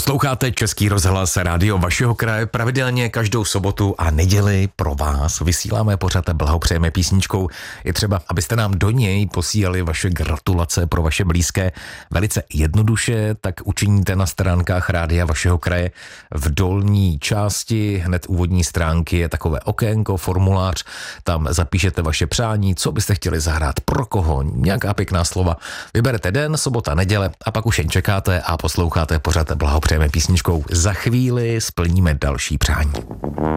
Posloucháte Český rozhlas rádio vašeho kraje pravidelně každou sobotu a neděli pro vás. Vysíláme pořad a blahopřejeme písničkou. Je třeba, abyste nám do něj posílali vaše gratulace pro vaše blízké. Velice jednoduše tak učiníte na stránkách rádia vašeho kraje. V dolní části hned úvodní stránky je takové okénko, formulář. Tam zapíšete vaše přání, co byste chtěli zahrát, pro koho, nějaká pěkná slova. Vyberete den, sobota, neděle a pak už jen čekáte a posloucháte pořad blahopřejeme písničkou. Za chvíli splníme další přání.